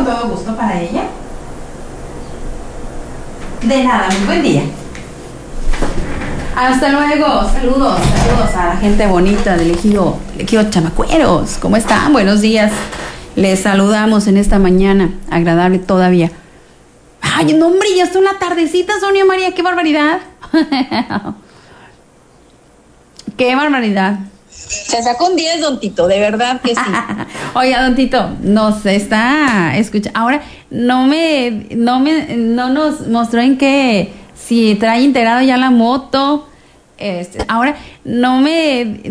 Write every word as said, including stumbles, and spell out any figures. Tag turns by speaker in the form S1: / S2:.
S1: con todo gusto para ella. De nada, muy buen día. Hasta luego, saludos, saludos a la gente bonita del Ejido, Ejido Chamacueros. ¿Cómo están? Buenos días. Les saludamos en esta mañana, agradable todavía. Ay, no, hombre, ya son la tardecita, Sonia María, qué barbaridad. Qué barbaridad.
S2: Se sacó un diez, don Tito, de verdad que sí.
S1: Oiga, don Tito, nos está, escucha, ahora no me, no me, no nos mostró en qué, si trae integrado ya la moto, este, ahora no me